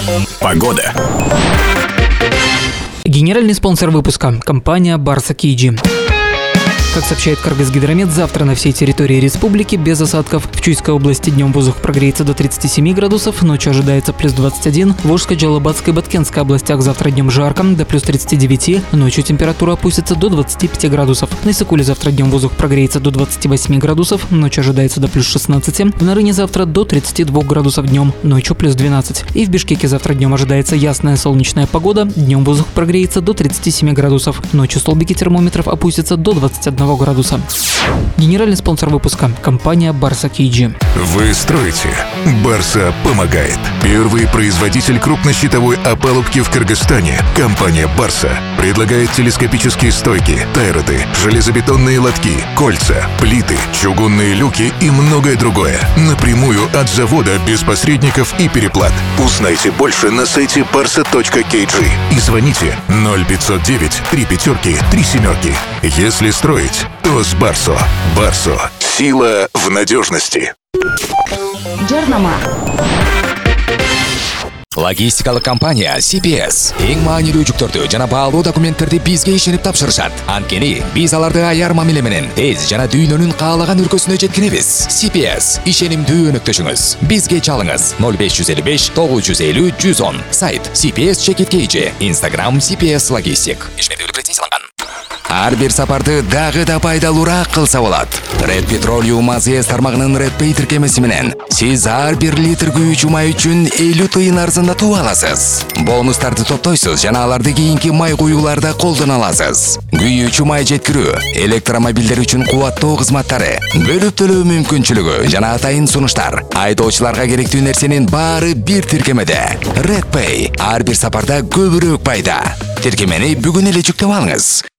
Погода. Генеральный спонсор выпуска – компания Barsa Kg. Как сообщает Кыргызгидромет, завтра на всей территории республики без осадков. В Чуйской области днем воздух прогреется до 37 градусов, ночью ожидается плюс 21. В Волжской, Джалабатской и Баткенской областях завтра днем жарко, до плюс 39. Ночью температура опустится до 25 градусов. На Иссыкуле завтра днем воздух прогреется до 28 градусов, ночью ожидается до плюс 16. В Нарыне завтра до 32 градусов днем, ночью плюс 12. И в Бишкеке завтра днем ожидается ясная солнечная погода. Днем воздух прогреется до 37 градусов, ночью столбики термометров опустятся до 21 градуса. Генеральный спонсор выпуска – компания Barsa Kg. Вы строите. Barsa помогает. Первый производитель крупнощитовой опалубки в Кыргызстане. Компания Barsa предлагает телескопические стойки, тайроты, железобетонные лотки, кольца, плиты, чугунные люки и многое другое. Напрямую от завода, без посредников и переплат. Узнайте больше на сайте barsa.kg и звоните 0509 3 3 7. Если строить, то с Барсо. Барсо. Сила в надежности. Логистикалык компания CPS эң маанилүү жүктөрдү жана баалуу документтерди бизге ишенип тапшырышат. Анткени биз аларды аяр мамиле менен тез жана дүйнөнүн каалаган өлкөсүнө жеткиребиз. CPS ишенимдүү өнөктөшүңүз. Бизге чалыңыз 0555 950 110. Сайт CPS-KG. Instagram CPS Logistic. Ишмердүүлүк лицензияланган. Ар бир сапарды дагы да пайдалуураак кылса болот. Red Petroleum AZS тармагынын Red Pay тиркемеси менен сиз ар бир литр күйүүчү май үчүн 50 тыйын арзандатуу аласыз. Бонустарды топтойсуз жана аларды кийинки май куюуларда колдоно аласыз. Күйүүчү май жеткирүү, электромобилдер үчүн кубаттоо кызматтары, бөлүп төлөө мүмкүнчүлүгү жана атайын сунуштар. Айдоочуларга керектүү нерсенин баары бир тиркемеде. Red Pay ар бир сапарда көбүрөөк пайда. Тиркемени бүгүн эле жүктөп алыңыз.